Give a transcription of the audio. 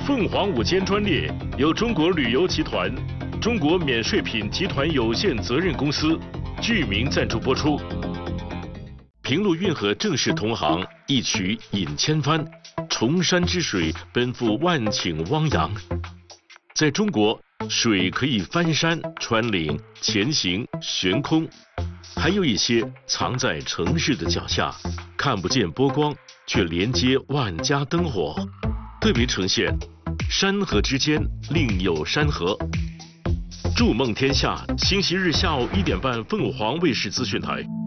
凤凰午间专列由中国旅游集团、中国免税品集团有限责任公司剧名赞助播出。平陆运河正式通航，一曲引千帆，崇山之水奔赴万顷汪洋。在中国，水可以翻山、穿岭、前行、悬空，还有一些藏在城市的脚下，看不见波光，却连接万家灯火，特别呈现山河之间另有山河。筑梦天下，星期日下午1点半，凤凰卫视资讯台。